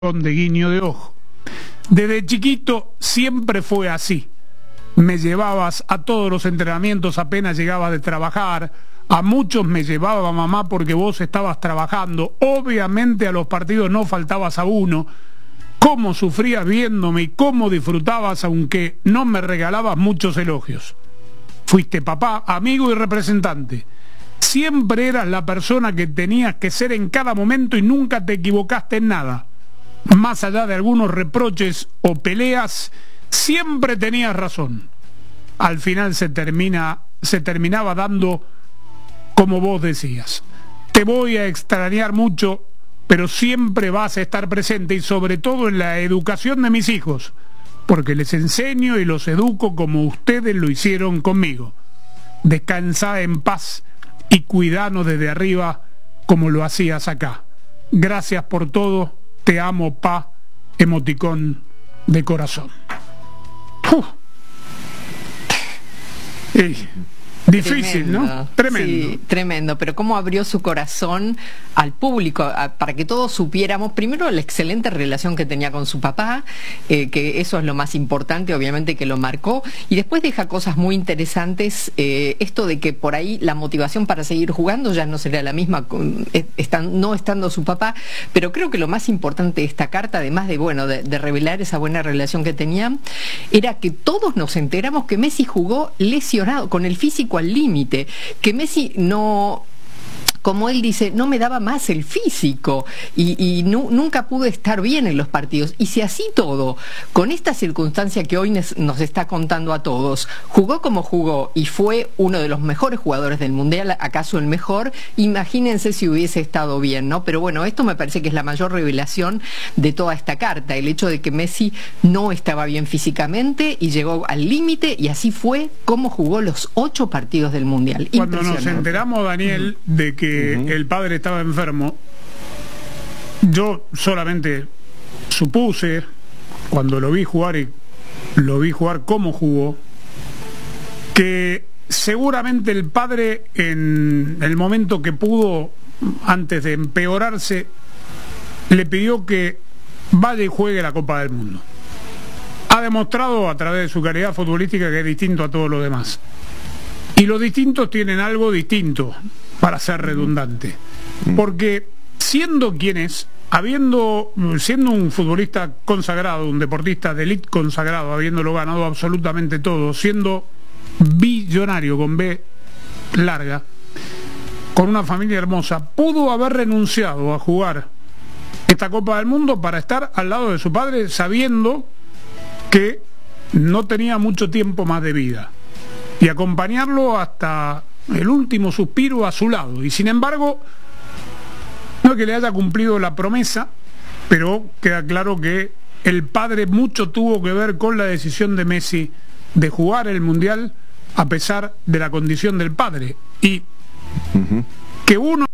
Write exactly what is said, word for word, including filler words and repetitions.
de guiño de ojo. Desde chiquito siempre fue así. Me llevabas a todos los entrenamientos apenas llegabas de trabajar. A muchos me llevaba mamá porque vos estabas trabajando. Obviamente a los partidos no faltabas a uno. Cómo sufrías viéndome y cómo disfrutabas aunque no me regalabas muchos elogios. Fuiste papá, amigo y representante. Siempre eras la persona que tenías que ser en cada momento y nunca te equivocaste en nada. Más allá de algunos reproches o peleas, siempre tenías razón. Al final se termina, se terminaba dando como vos decías. Te voy a extrañar mucho, pero siempre vas a estar presente y sobre todo en la educación de mis hijos, porque les enseño y los educo como ustedes lo hicieron conmigo. Descansa en paz y cuidanos desde arriba como lo hacías acá. Gracias por todo. Te amo, pa, emoticón de corazón. Uh. Ey. Difícil, tremendo, ¿no? Tremendo. Sí, tremendo, pero cómo abrió su corazón al público, a, para que todos supiéramos, primero, la excelente relación que tenía con su papá, eh, que eso es lo más importante, obviamente que lo marcó, y después deja cosas muy interesantes, eh, esto de que por ahí la motivación para seguir jugando ya no será la misma, con, eh, están, no estando su papá, pero creo que lo más importante de esta carta, además de, bueno, de, de revelar esa buena relación que tenían, era que todos nos enteramos que Messi jugó lesionado, con el físico al límite, que Messi no, como él dice, no me daba más el físico y, y nu, nunca pude estar bien en los partidos. Y si así todo, con esta circunstancia que hoy nos, nos está contando a todos, jugó como jugó y fue uno de los mejores jugadores del Mundial, acaso el mejor, imagínense si hubiese estado bien, ¿no? Pero bueno, esto me parece que es la mayor revelación de toda esta carta, el hecho de que Messi no estaba bien físicamente y llegó al límite y así fue como jugó los ocho partidos del Mundial. Cuando nos enteramos, Daniel, uh-huh. de que Uh-huh. el padre estaba enfermo, yo solamente supuse, cuando lo vi jugar y lo vi jugar como jugó, que seguramente el padre en el momento que pudo, antes de empeorarse, le pidió que vaya y juegue la Copa del Mundo. Ha demostrado a través de su calidad futbolística que es distinto a todos los demás. Y los distintos tienen algo distinto, para ser redundante, porque siendo quien es, habiendo, siendo un futbolista consagrado, un deportista de élite consagrado, habiéndolo ganado absolutamente todo, siendo billonario con B larga, con una familia hermosa, pudo haber renunciado a jugar esta Copa del Mundo para estar al lado de su padre, sabiendo que no tenía mucho tiempo más de vida, y acompañarlo hasta el último suspiro a su lado. Y sin embargo, no es que le haya cumplido la promesa, pero queda claro que el padre mucho tuvo que ver con la decisión de Messi de jugar el Mundial a pesar de la condición del padre. Y uh-huh. que uno